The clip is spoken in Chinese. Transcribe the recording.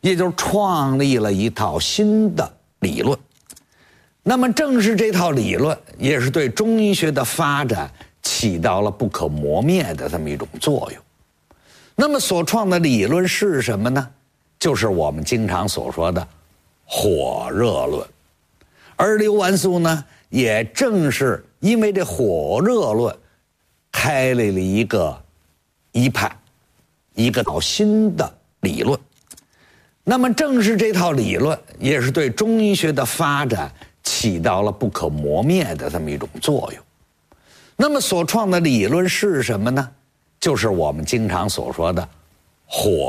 也就是创立了一套新的理论。那么正是这套理论，也是对中医学的发展起到了不可磨灭的这么一种作用。那么所创的理论是什么呢？就是我们经常所说的火热论。而刘完素呢，也正是因为这火热论，开了一个派，一个新的理论。那么正是这套理论，也是对中医学的发展起到了不可磨灭的这么一种作用。那么所创的理论是什么呢？就是我们经常所说的火